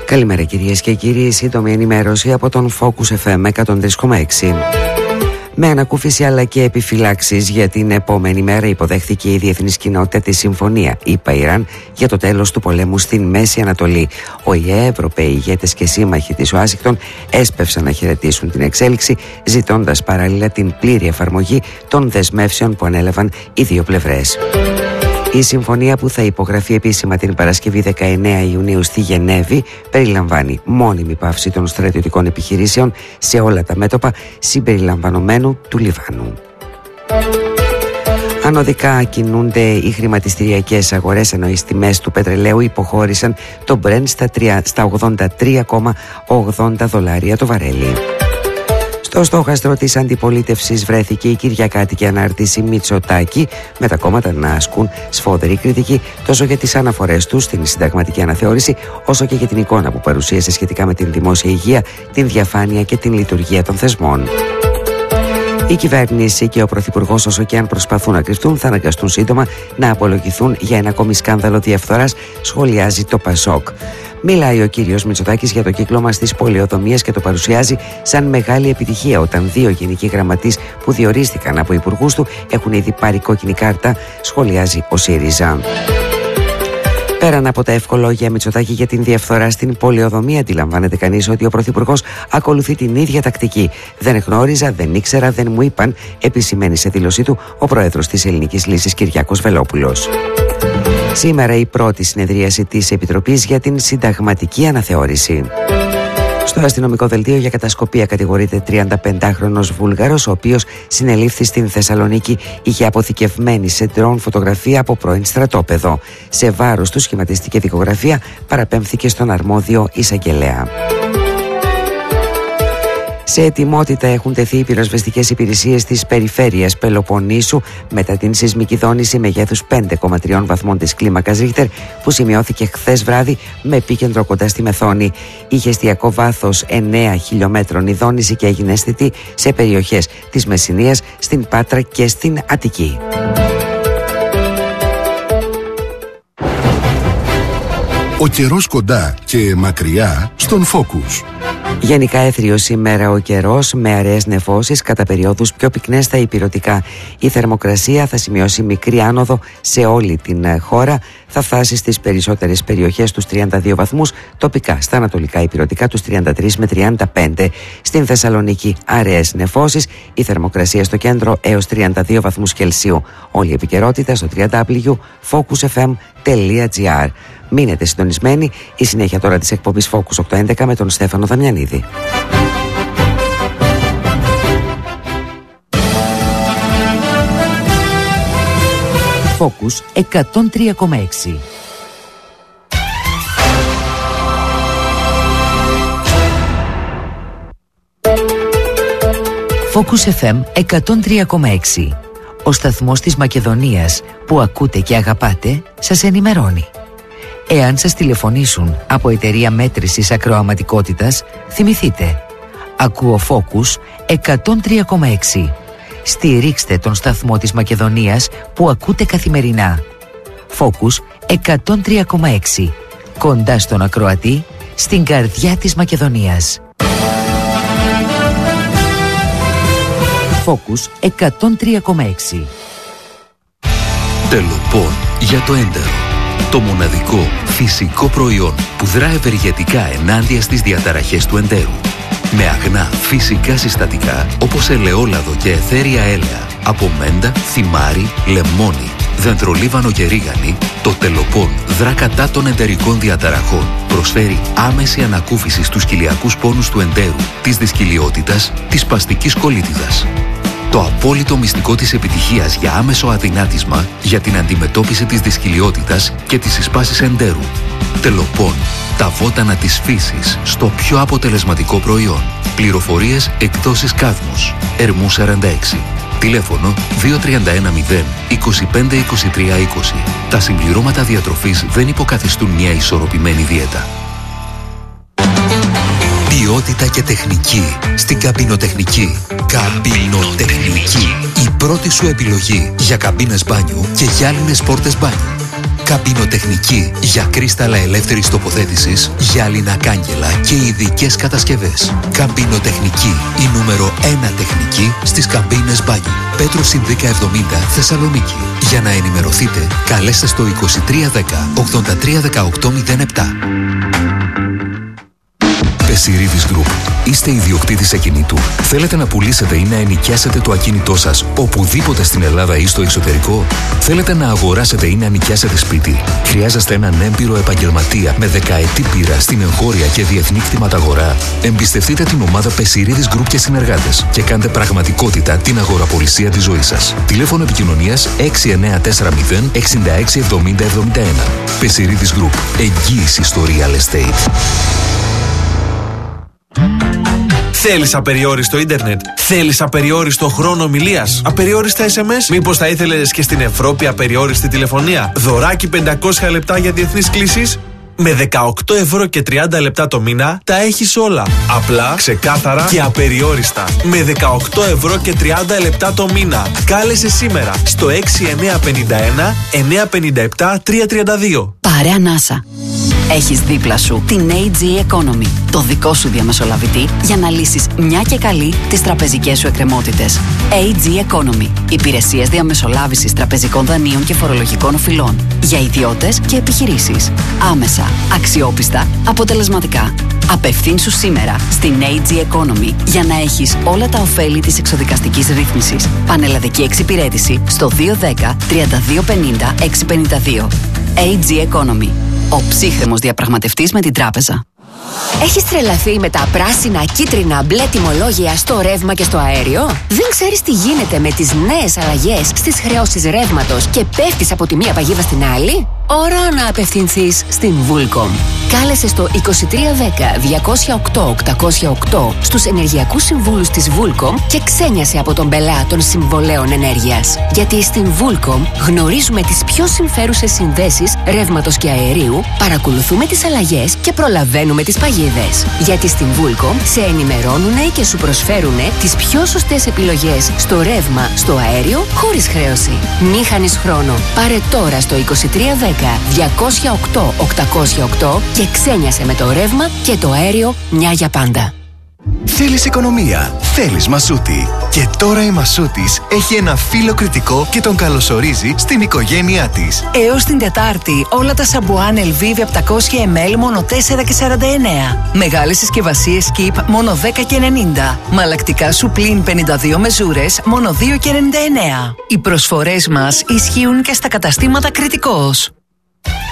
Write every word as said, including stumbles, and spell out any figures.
Καλημέρα κυρίες και κύριοι, σύντομη ενημέρωση από τον Focus εφ εμ εκατόν τρία κόμμα έξι. Με ανακούφιση αλλά και επιφυλάξεις για την επόμενη μέρα υποδέχθηκε η διεθνής κοινότητα τη συμφωνία ΗΠΑ-Ιράν για το τέλος του πολέμου στην Μέση Ανατολή. Ο ΙΕ, Ευρωπαίοι ηγέτες και σύμμαχοι της Ουάσιγκτον έσπευσαν να χαιρετήσουν την εξέλιξη, ζητώντας παράλληλα την πλήρη εφαρμογή των δεσμεύσεων που ανέλαβαν οι δύο πλευρές. Η συμφωνία, που θα υπογραφεί επίσημα την Παρασκευή δεκαεννέα Ιουνίου στη Γενέβη, περιλαμβάνει μόνιμη πάυση των στρατιωτικών επιχειρήσεων σε όλα τα μέτωπα, συμπεριλαμβανομένου του Λιβάνου. Ανωδικά κινούνται οι χρηματιστηριακές αγορές, ενώ οι τιμές του πετρελαίου υποχώρησαν το Brent στα ογδόντα τρία κόμμα ογδόντα δολάρια το βαρέλι. Στο στόχαστρο της αντιπολίτευσης βρέθηκε η κυριακάτικη ανάρτηση Μητσοτάκη, με τα κόμματα να ασκούν σφόδρη κριτική τόσο για τις αναφορές τους στην συνταγματική αναθεώρηση, όσο και για την εικόνα που παρουσίασε σχετικά με την δημόσια υγεία, την διαφάνεια και την λειτουργία των θεσμών. Η κυβέρνηση και ο Πρωθυπουργός, όσο και αν προσπαθούν να κρυφτούν, θα αναγκαστούν σύντομα να απολογηθούν για ένα ακόμη σκάνδαλο διαφθοράς, σχολιάζει το Πασόκ. Μιλάει ο κύριος Μητσοτάκης για το κύκλωμα στις πολεοδομίες και το παρουσιάζει σαν μεγάλη επιτυχία, όταν δύο γενικοί γραμματείς που διορίστηκαν από υπουργούς του έχουν ήδη πάρει κόκκινη κάρτα, σχολιάζει ο ΣΥΡΙΖΑ. Πέραν από τα ευχολόγια Μητσοτάκη για την διαφθορά στην πολεοδομία, αντιλαμβάνεται κανείς ότι ο Πρωθυπουργός ακολουθεί την ίδια τακτική. Δεν γνώριζα, δεν ήξερα, δεν μου είπαν, επισημαίνει σε δήλωσή του ο πρόεδρος της Ελληνικής Λύσης Κυριάκος Βελόπουλος. Σήμερα η πρώτη συνεδρίαση της Επιτροπής για την Συνταγματική Αναθεώρηση. Στο αστυνομικό δελτίο για κατασκοπία κατηγορείται τριανταπεντάχρονος Βούλγαρος, ο οποίος συνελήφθη στην Θεσσαλονίκη, είχε αποθηκευμένη σε ντρόουν φωτογραφία από πρώην στρατόπεδο. Σε βάρος του σχηματιστική δικογραφία παραπέμφθηκε στον αρμόδιο εισαγγελέα. Σε ετοιμότητα έχουν τεθεί οι πυροσβεστικές υπηρεσίες της περιφέρειας Πελοποννήσου μετά την σεισμική δόνηση μεγέθους πέντε κόμμα τρία βαθμών της κλίμακας Ρίχτερ που σημειώθηκε χθες βράδυ με επίκεντρο κοντά στη Μεθόνη. Είχε εστιακό βάθος εννέα χιλιόμετρων η δόνηση και έγινε αισθητή σε περιοχές της Μεσσηνίας, στην Πάτρα και στην Αττική. Ο καιρός κοντά και μακριά στον Focus. Γενικά έθριο σήμερα ο καιρός, με αραιές νεφώσεις, κατά περιόδους πιο πυκνές στα ηπειρωτικά. Η θερμοκρασία θα σημειώσει μικρή άνοδο σε όλη την χώρα. Θα φτάσει στις περισσότερες περιοχές τους τριάντα δύο βαθμούς, τοπικά στα ανατολικά ηπειρωτικά τους τριάντα τρία με τριάντα πέντε. Στην Θεσσαλονίκη αραιές νεφώσεις, η θερμοκρασία στο κέντρο έως τριάντα δύο βαθμούς Κελσίου. Όλη η επικαιρότητα στο double-u double-u double-u τελεία focus f m τελεία g r. Μείνετε συντονισμένοι, η συνέχεια τώρα της εκπομπής Focus οκτακόσια έντεκα με τον Στέφανο Δαμιανίδη. Focus εκατόν τρία κόμμα έξι. Focus εφ εμ εκατόν τρία κόμμα έξι. Ο σταθμός της Μακεδονίας που ακούτε και αγαπάτε σας ενημερώνει. Εάν σας τηλεφωνήσουν από εταιρεία μέτρησης ακροαματικότητας, θυμηθείτε, ακούω Focus εκατόν τρία κόμμα έξι. Στηρίξτε τον σταθμό της Μακεδονίας που ακούτε καθημερινά. Focus εκατόν τρία κόμμα έξι. Κοντά στον ακροατή, στην καρδιά της Μακεδονίας. Focus εκατόν τρία κόμμα έξι. Τελοπών για το έντερο. Το μοναδικό φυσικό προϊόν που δρά ευεργετικά ενάντια στις διαταραχές του εντέρου. Με αγνά φυσικά συστατικά όπως ελαιόλαδο και αιθέρια έλαια, από μέντα, θυμάρι, λεμόνι, δεντρολίβανο και ρίγανη, το Τελοπών δρά κατά των εντερικών διαταραχών. Προσφέρει άμεση ανακούφιση στους κοιλιακούς πόνους του εντέρου, της δυσκυλιότητας, της σπαστικής κολίτιδας. Το απόλυτο μυστικό της επιτυχίας για άμεσο αδυνάτισμα για την αντιμετώπιση της δυσκυλιότητας και της εισπάσης εντέρου. Τελοπών, τα βότανα της φύσης στο πιο αποτελεσματικό προϊόν. Πληροφορίες εκδόσεις Κάδμος, Ερμού σαράντα έξι. Τηλέφωνο δύο τρία ένα μηδέν είκοσι πέντε είκοσι τρία είκοσι. Τα συμπληρώματα διατροφής δεν υποκαθιστούν μια ισορροπημένη δίαιτα. Ποιότητα και τεχνική στην καμπινοτεχνική. Καμπινοτεχνική. Η πρώτη σου επιλογή για καμπίνες μπάνιου και γυάλινες πόρτες μπάνιου. Καμπινοτεχνική για κρίσταλα ελεύθερης τοποθέτησης, γυάλινα κάγκελα και ειδικές κατασκευές. Καμπινοτεχνική, η νούμερο ένα τεχνική στις καμπίνες μπάνιου. Πέτρος Συνδίκα εβδομήντα, Θεσσαλονίκη. Για να ενημερωθείτε, καλέστε στο είκοσι τρία δέκα ογδόντα τρία δεκαοκτώ μηδέν επτά. Πεσιρίδης Γκρουπ. Είστε ιδιοκτήτης ακινήτου. Θέλετε να πουλήσετε ή να ενοικιάσετε το ακίνητό σας οπουδήποτε στην Ελλάδα ή στο εξωτερικό. Θέλετε να αγοράσετε ή να νοικιάσετε σπίτι. Χρειάζεστε έναν έμπειρο επαγγελματία με δεκαετή πείρα στην εγχώρια και διεθνή κτηματαγορά. Εμπιστευτείτε την ομάδα Πεσιρίδης Γκρουπ και συνεργάτες και κάντε πραγματικότητα την αγοραπολισία της ζωής σας. Τηλέφωνο επικοινωνίας έξι εννιά τέσσερα μηδέν εξήντα έξι εβδομήντα εβδομήντα ένα. Πεσιρίδης Γκρουπ. Εγγύηση στο real estate. Θέλεις απεριόριστο ίντερνετ? Θέλεις απεριόριστο χρόνο ομιλίας? Απεριόριστα ες εμ ες? Μήπως θα ήθελες και στην Ευρώπη απεριόριστη τηλεφωνία? Δωράκι πεντακόσια λεπτά για διεθνείς κλήσεις? Με δεκαοκτώ ευρώ και τριάντα λεπτά το μήνα τα έχεις όλα. Απλά, ξεκάθαρα και απεριόριστα. Με δεκαοκτώ ευρώ και τριάντα λεπτά το μήνα. Κάλεσε σήμερα στο έξι εννιά πέντε ένα εννιά πέντε επτά τρία τρία δύο. Πάρε ανάσα. Έχεις δίπλα σου την έι τζι Economy, το δικό σου διαμεσολαβητή για να λύσεις μια και καλή τις τραπεζικές σου εκκρεμότητες. έι τζι Economy. Υπηρεσίες διαμεσολάβησης τραπεζικών δανείων και φορολογικών οφειλών. Για ιδιώτες και επιχειρήσεις. Άμεσα, αξιόπιστα, αποτελεσματικά. Απευθύνσου σήμερα στην έι τζι Economy για να έχεις όλα τα ωφέλη της εξοδικαστικής ρύθμισης. Πανελλαδική εξυπηρέτηση στο δύο ένα μηδέν τρία δύο πενήντα έξι πενήντα δύο. έι τζι Economy. Ο ψύχρεμος διαπραγματευτής με την τράπεζα. Έχεις τρελαθεί με τα πράσινα, κίτρινα, μπλε τιμολόγια στο ρεύμα και στο αέριο? Δεν ξέρεις τι γίνεται με τις νέες αλλαγές στις χρεώσεις ρεύματος και πέφτεις από τη μία παγίδα στην άλλη? Ώρα να απευθυνθείς στην Vulcom. Κάλεσε στο είκοσι τρία δέκα διακόσια οκτώ οκτακόσια οκτώ στους ενεργειακούς συμβούλους της Vulcom και ξένιασε από τον πελά των συμβολέων ενέργειας. Γιατί στην Vulcom γνωρίζουμε τις πιο συμφέρουσες συνδέσεις ρεύματος και αερίου, παρακολουθούμε τις αλλαγές και προλαβαίνουμε τις παγίδες. Γιατί στην Vulcom σε ενημερώνουνε και σου προσφέρουνε τις πιο σωστές επιλογές στο ρεύμα, στο αέριο, χωρίς χρέωση. Μη χάνεις χρόνο. Πάρε τώρα στο είκοσι τρία δέκα διακόσια οκτώ οκτακόσια οκτώ και ξένιασε με το ρεύμα και το αέριο μια για πάντα. Θέλεις οικονομία, θέλεις Μασούτη. Και τώρα η Μασούτης έχει ένα φίλο κριτικό και τον καλωσορίζει στην οικογένειά της. Έως την Τετάρτη όλα τα σαμπουάν Ελβίβη επτακόσια μιλιλίτρα μόνο τέσσερα και σαράντα εννέα. Μεγάλες συσκευασίες Keep μόνο δέκα και ενενήντα. Μαλακτικά σου πλην πενήντα δύο μεζούρες μόνο δύο και ενενήντα εννέα. Οι προσφορές μας ισχύουν και στα καταστήματα Κριτικός.